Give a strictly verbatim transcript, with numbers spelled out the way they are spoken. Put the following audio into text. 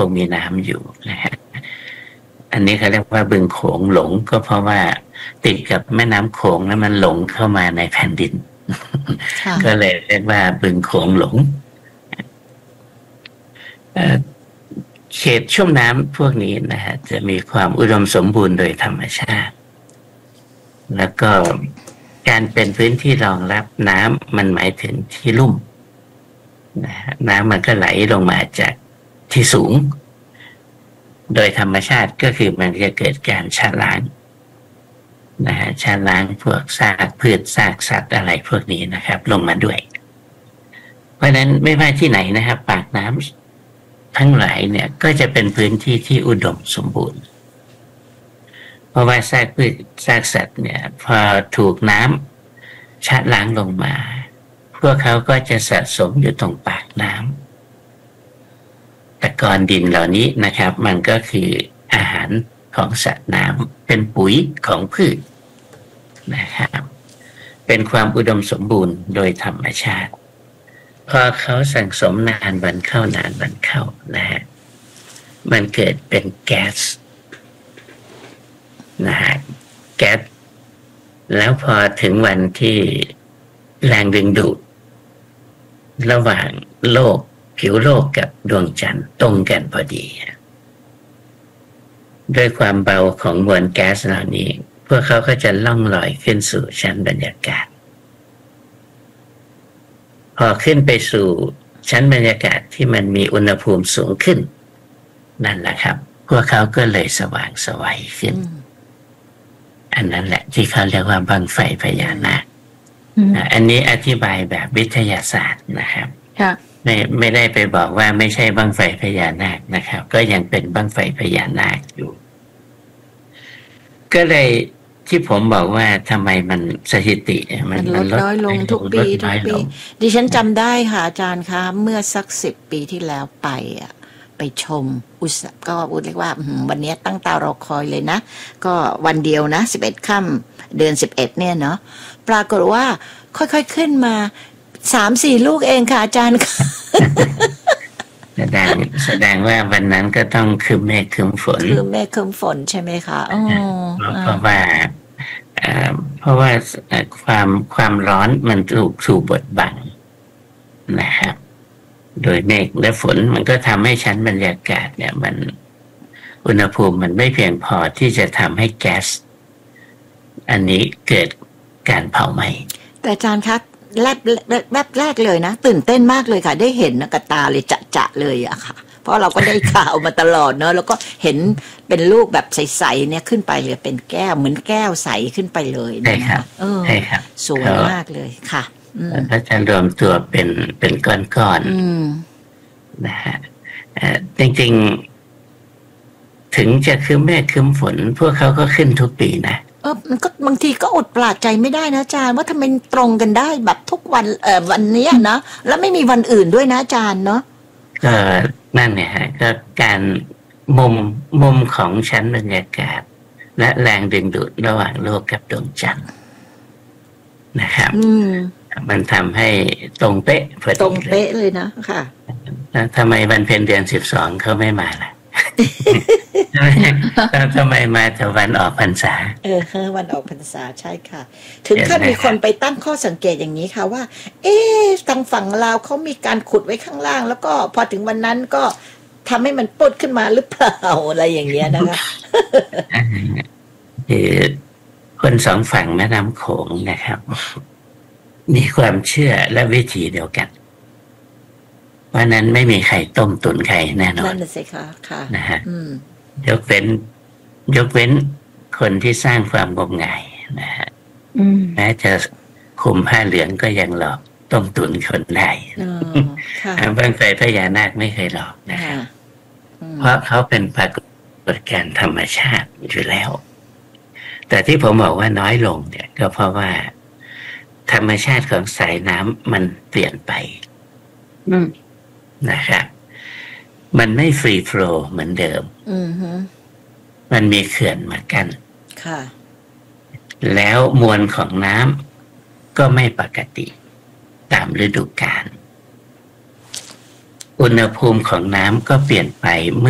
งมีน้ำอยู่นะฮะอันนี้เขาเรียกว่าบึงโขงหลงก็เพราะว่าติดกับแม่น้ำโขงแล้วมันหลงเข้ามาในแผ่นดินก็เลยเรียกว่าบึงโขงหลงเขตชุ่มน้ำพวกนี้นะฮะจะมีความอุดมสมบูรณ์โดยธรรมชาติแล้วก็การเป็นพื้นที่รองรับน้ำมันหมายถึงที่ลุ่มนะฮะน้ำมันก็ไหลลงมาจากที่สูงโดยธรรมชาติก็คือมันจะเกิดการชะล้างนะฮะชะล้างพวกซากพืชซากสัตว์อะไรพวกนี้นะครับลงมาด้วยเพราะฉะนั้นไม่ว่าที่ไหนนะครับปากน้ำทั้งหลายเนี่ยก็จะเป็นพื้นที่ที่อุดมสมบูรณ์เพราะว่าซากพืชซากสัตว์เนี่ยพอถูกน้ำชะล้างลงมาพวกเขาก็จะสะสมอยู่ตรงปากน้ำตะกอนดินเหล่านี้นะครับมันก็คืออาหารของสัตว์น้ำเป็นปุ๋ยของพืชนะครับเป็นความอุดมสมบูรณ์โดยธรรมชาติพอเขาสั่งสมนานวันเข้านานวันเข้านะฮะมันเกิดเป็นแก๊สนะฮะแก๊สแล้วพอถึงวันที่แรงดึงดูดระหว่างโลกผิวโลกกับดวงจันทร์ตรงกันพอดีด้วยความเบาของมวลแก๊สเหล่านี้พวกเขาก็จะล่องลอยขึ้นสู่ชั้นบรรยากาศพอขึ้นไปสู่ชั้นบรรยากาศที่มันมีอุณหภูมิสูงขึ้นนั่นแหละครับพวกเขาก็เลยสว่างไสวขึ้นอันนั้นแหละที่เขาเรียกว่าบั้งไฟพญานาคอันนี้อธิบายแบบวิทยาศาสตร์นะครับไม่ไม่ได้ไปบอกว่าไม่ใช่บั้งไฟพญานาคนะครับก็ยังเป็นบั้งไฟพญานาคอยู่ก็เลยที่ผมบอกว่าทำไมมันสถิติมันลดน้อยลงทุกปีทุกปีดิฉันจำได้ค่ะอาจารย์คะเมื่อสักสิบปีที่แล้วไปอ่ะไปชมอุตสก็พูดเรียกว่าวันนี้ตั้งตารอคอยเลยนะก็วันเดียวนะสิบเอ็ดค่ำเดือนสิบเอ็ดเนี่ยเนาะปรากฏว่าค่อยๆขึ้นมาสามสี่ลูกเองค่ะอาจารย์ค่ะแสดงแสดงว่าวันนั้นก็ต้องคืมเมฆคืมฝนคืมเมฆคืมฝนใช่ไหมคะอ๋อเพราะว่าเพราะว่าความความร้อนมันถูกถูกบดบังนะครับโดยเมฆและฝนมันก็ทำให้ชั้นบรรยากาศเนี่ยมันอุณหภูมิมันไม่เพียงพอที่จะทำให้แก๊สอันนี้เกิดการเผาไหม้แต่อาจารย์คะแรกแรกแรกเลยนะตื่นเต้นมากเลยค่ะได้เห็นกระตาเลยจะจะเลยอะค่ะเพราะเราก็ได้ข่าวมาตลอดเนอะแล้วก็เห็นเป็นลูกแบบใสๆเนี่ยขึ้นไปเลยเป็นแก้วเหมือนแก้วใสขึ้นไปเลยนะคะเออสวยมากเลยค่ะก็จะรวมตัวเป็นเป็นก้อนๆนะฮะจริงๆถึงจะคืมเมฆคืมฝนพวกเขาก็ขึ้นทุกปีนะเออมันก็บางทีก็อดปราดใจไม่ได้นะอาจารย์ว่าทำไมตรงกันได้แบบทุกวันเอ่อวันนี้นะแล้วไม่มีวันอื่นด้วยนะอาจารย์เนาะก็นั่นเนี่ยฮะก็การมุมมุมของชั้นบรรยากาศและแรงดึงดูดระหว่างโลกกับดวงจันทร์นะครับมันทำให้ตรงเป๊ะตรงเป๊ะเลยนะค่ะแล้วทำไมวันเพ็ญเดือนสิบสองเขาไม่มาล่ะทำไมมาแต่วันออกพรรษาเออวันออกพรรษาใช่ค่ะถึงขั้นมีคนไปตั้งข้อสังเกตอย่างนี้ค่ะว่าเอ๊ะทางฝั่งลาวเขามีการขุดไว้ข้างล่างแล้วก็พอถึงวันนั้นก็ทำให้มันปุดขึ้นมาหรือเปล่าอะไรอย่างเงี้ยนะคะคือคนสองฝั่งแม่น้ำโขงนะครับมีความเชื่อและวิธีเดียวกันเพราะนั้นไม่มีใครต้มตุนใครแน่นอนนั่นสิคะค่ะนะฮะยกเว้นยกเว้นคนที่สร้างความงมงายนะฮะแม้จะคุมผ้าเหลืองก็ยังหลอกต้มตุนคนได้บั้งไฟพญานาคไม่เคยหลอกนะฮะเพราะเขาเป็นปรากฏการณ์ธรรมชาติอยู่แล้วแต่ที่ผมบอกว่าน้อยลงเนี่ยก็เพราะว่าธรรมชาติของสายน้ำมันเปลี่ยนไปนะครับมันไม่ฟรีโฟลว์เหมือนเดิมมันมีเขื่อนมากั้นแล้วมวลของน้ำก็ไม่ปกติตามฤดูกาลอุณหภูมิของน้ำก็เปลี่ยนไปเมื่อ